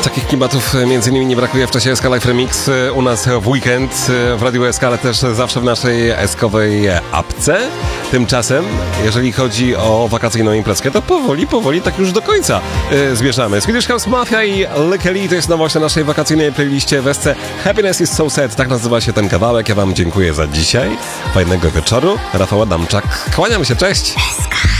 Takich klimatów między innymi nie brakuje w czasie SK Live Remix u nas w weekend w Radiu SK, ale też zawsze w naszej eskowej apce. Tymczasem, jeżeli chodzi o wakacyjną imprezkę, to powoli, tak już do końca zmierzamy. Swedish House Mafia i Lekeli to jest nowość na naszej wakacyjnej playliście w SC. Happiness is so sad, tak nazywa się ten kawałek. Ja wam dziękuję za dzisiaj. Fajnego wieczoru. Rafał Adamczak. Kłaniam się, cześć!